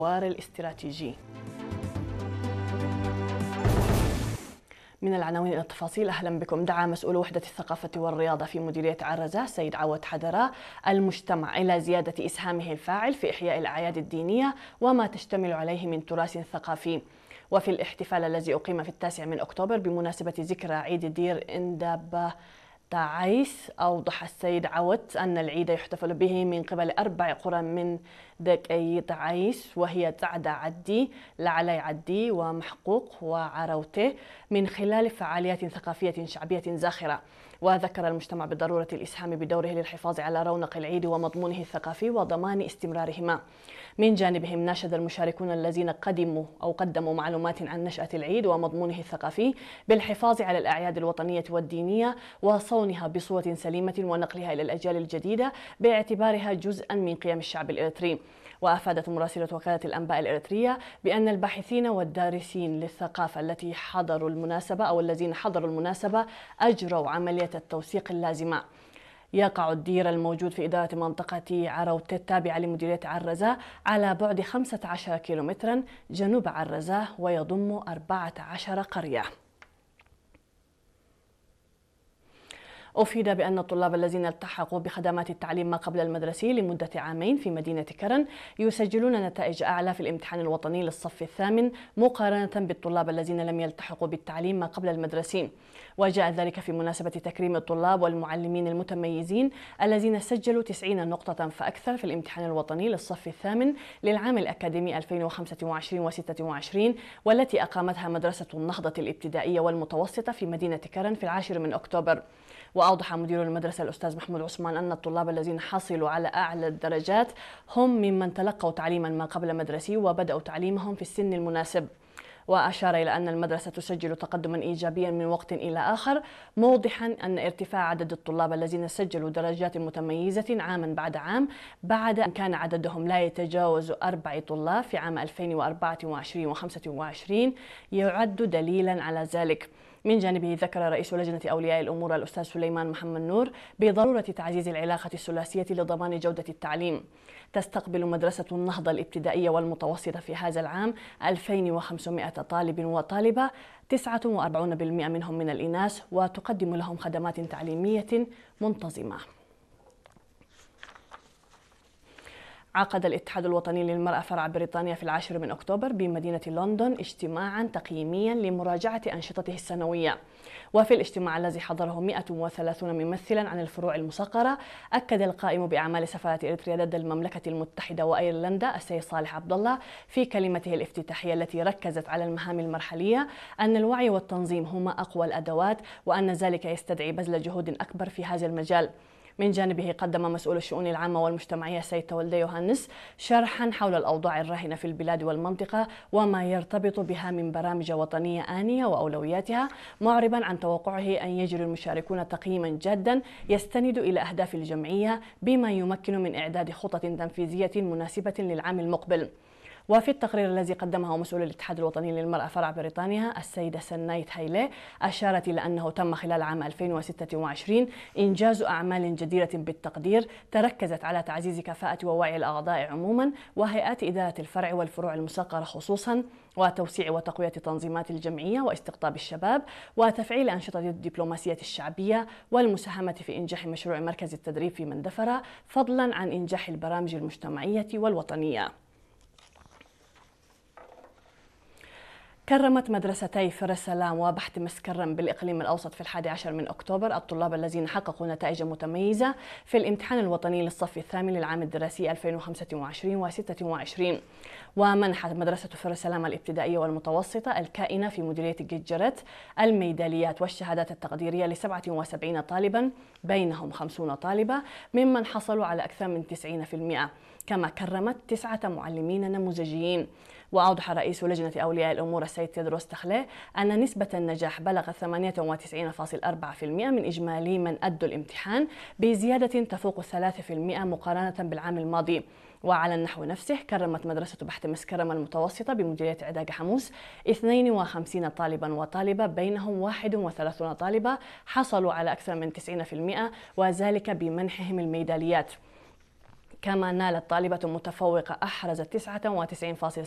الاستراتيجي. من العناوين إلى التفاصيل، أهلا بكم. دعا مسؤول وحدة الثقافة والرياضة في مديرية عرزة سيد عوض حدرة المجتمع إلى زيادة إسهامه الفاعل في إحياء الأعياد الدينية وما تشتمل عليه من تراث ثقافي. وفي الاحتفال الذي أقيم في 9 أكتوبر بمناسبة ذكرى عيد دير إندابة تعيس، أوضح السيد عوض أن العيد يحتفل به من قبل 4 قرى من دكي تعيس، وهي تعدى عدي، لعلي عدي، ومحقوق، وعروته، من خلال فعاليات ثقافية شعبية زاخرة. وذكر المجتمع بضرورة الإسهام بدوره للحفاظ على رونق العيد ومضمونه الثقافي وضمان استمرارهما. من جانبهم ناشد المشاركون الذين قدموا معلومات عن نشأة العيد ومضمونه الثقافي بالحفاظ على الأعياد الوطنية والدينية وصونها بصورة سليمة ونقلها إلى الأجيال الجديدة باعتبارها جزءا من قيم الشعب الإريتري. وأفادت مراسلة وكالة الأنباء الإريترية بأن الباحثين والدارسين للثقافة الذين حضروا المناسبة أجروا عملية التوثيق اللازمة. يقع الدير الموجود في إدارة منطقة عروتة التابعة لمديرية عرزة على بعد 15 كيلومترا جنوب عرزة، ويضم 14 قرية. أفيد بأن الطلاب الذين التحقوا بخدمات التعليم ما قبل المدرسي لمدة 2 عام في مدينة كرن يسجلون نتائج أعلى في الامتحان الوطني للصف الثامن مقارنة بالطلاب الذين لم يلتحقوا بالتعليم ما قبل المدرسي. وجاء ذلك في مناسبة تكريم الطلاب والمعلمين المتميزين الذين سجلوا 90 نقطة فأكثر في الامتحان الوطني للصف الثامن للعام الأكاديمي 2025-26، والتي أقامتها مدرسة النهضة الابتدائية والمتوسطة في مدينة كرن في 10 أكتوبر. وأوضح مدير المدرسة الأستاذ محمود عثمان أن الطلاب الذين حصلوا على أعلى الدرجات هم ممن تلقوا تعليما ما قبل مدرسي وبدأوا تعليمهم في السن المناسب. وأشار إلى أن المدرسة تسجل تقدما إيجابيا من وقت إلى آخر، موضحا أن ارتفاع عدد الطلاب الذين سجلوا درجات متميزة عاما بعد عام بعد أن كان عددهم لا يتجاوز 4 طلاب في عام 2024 و25 يعد دليلا على ذلك. من جانبه ذكر رئيس لجنة أولياء الأمور الأستاذ سليمان محمد نور بضرورة تعزيز العلاقة الثلاثية لضمان جودة التعليم. تستقبل مدرسة النهضة الابتدائية والمتوسطة في هذا العام 2500 طالب وطالبة، 49% منهم من الإناث، وتقدم لهم خدمات تعليمية منتظمة. عقد الاتحاد الوطني للمرأة فرع بريطانيا في 10 أكتوبر بمدينة لندن اجتماعا تقييميا لمراجعة أنشطته السنوية. وفي الاجتماع الذي حضره 130 ممثلا عن الفروع المصغرة، أكد القائم بأعمال سفارة إريتريا لدى المملكة المتحدة وأيرلندا السيد صالح عبد الله في كلمته الافتتاحية التي ركزت على المهام المرحلية أن الوعي والتنظيم هما أقوى الأدوات، وأن ذلك يستدعي بذل جهود أكبر في هذا المجال. من جانبه قدم مسؤول الشؤون العامة والمجتمعية السيد تولدي يوهانس شرحا حول الأوضاع الراهنة في البلاد والمنطقة وما يرتبط بها من برامج وطنية آنية وأولوياتها، معربا عن توقعه أن يجري المشاركون تقييما جادا يستند إلى أهداف الجمعية بما يمكن من إعداد خطط تنفيذية مناسبة للعام المقبل. وفي التقرير الذي قدمه مسؤول الاتحاد الوطني للمرأة فرع بريطانيا السيدة سنايت هايلي، أشارت إلى أنه تم خلال عام 2026 إنجاز أعمال جديرة بالتقدير تركزت على تعزيز كفاءة ووعي الأعضاء عموما وهيئات إدارة الفرع والفروع المصغرة خصوصا، وتوسيع وتقوية تنظيمات الجمعية واستقطاب الشباب، وتفعيل أنشطة الدبلوماسية الشعبية، والمساهمة في إنجاح مشروع مركز التدريب في مندفرة، فضلا عن إنجاح البرامج المجتمعية والوطنية. كرمت مدرستي فر السلام وبحت مسكرم بالإقليم الأوسط في 11 أكتوبر الطلاب الذين حققوا نتائج متميزة في الامتحان الوطني للصف الثامن للعام الدراسي 2025-26. ومنحت مدرسة فر السلام الابتدائية والمتوسطة الكائنة في مديرية جيجرت الميداليات والشهادات التقديرية ل77 طالبا، بينهم 50 طالبة ممن حصلوا على أكثر من 90%، كما كرمت 9 معلمين نموذجيين. وأوضح رئيس لجنة أولياء الأمور السيد تيدروس تخلي أن نسبة النجاح بلغت 98.4% من إجمالي من أدوا الامتحان، بزيادة تفوق 3% مقارنة بالعام الماضي. وعلى النحو نفسه كرمت مدرسة بحت مسكرم المتوسطة بمديرية عداق حموس 52 طالبا وطالبة، بينهم 31 طالبة حصلوا على أكثر من 90%، وذلك بمنحهم الميداليات. كما نالت طالبة متفوقة أحرزت